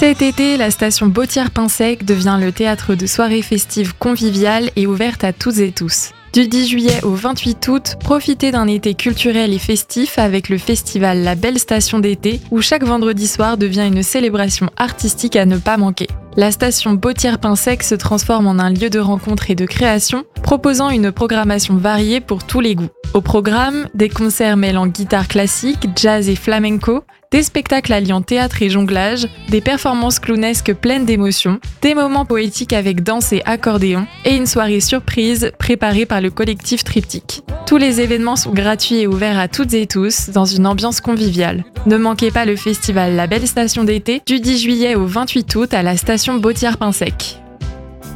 Cet été, la station Bautières-Pinsec devient le théâtre de soirées festives conviviales et ouvertes à toutes et tous. Du 10 juillet au 28 août, profitez d'un été culturel et festif avec le festival La Belle Station d'été, où chaque vendredi soir devient une célébration artistique à ne pas manquer. La station Bautières-Pinsec se transforme en un lieu de rencontre et de création, proposant une programmation variée pour tous les goûts. Au programme, des concerts mêlant guitare classique, jazz et flamenco, des spectacles alliant théâtre et jonglage, des performances clownesques pleines d'émotions, des moments poétiques avec danse et accordéon, et une soirée surprise préparée par le collectif Triptyque. Tous les événements sont gratuits et ouverts à toutes et tous, dans une ambiance conviviale. Ne manquez pas le festival La Belle Station d'été, du 10 juillet au 28 août à la station Bautières-Pinsec.